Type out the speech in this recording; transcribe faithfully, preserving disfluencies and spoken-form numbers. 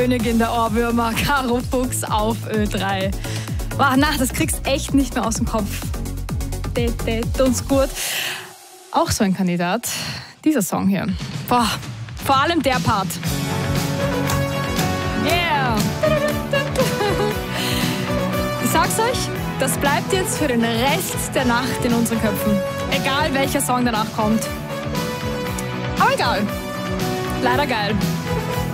Königin der Ohrwürmer, Caro Fuchs auf Ö drei. Boah, na, das kriegst echt nicht mehr aus dem Kopf. Det, det, uns gut. Auch so ein Kandidat. Dieser Song hier. Boah, vor allem der Part. Yeah! Ich sag's euch, das bleibt jetzt für den Rest der Nacht in unseren Köpfen. Egal welcher Song danach kommt. Aber egal. Leider geil.